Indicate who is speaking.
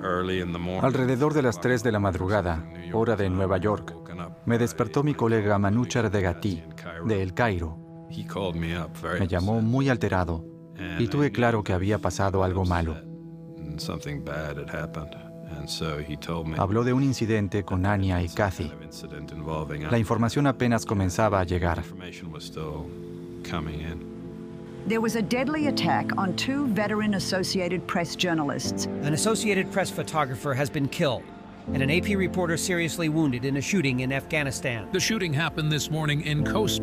Speaker 1: Alrededor de las 3 de la madrugada, hora de Nueva York, me despertó mi colega Manucher Degati, de El Cairo. Me llamó muy alterado y tuve claro que había pasado algo malo. Habló de un incidente con Anya y Kathy. La información apenas comenzaba a llegar.
Speaker 2: There was a deadly attack on 2 veteran Associated Press journalists.
Speaker 3: An Associated Press photographer has been killed, and an AP reporter seriously wounded in a shooting in Afghanistan.
Speaker 4: The shooting happened this morning in Coast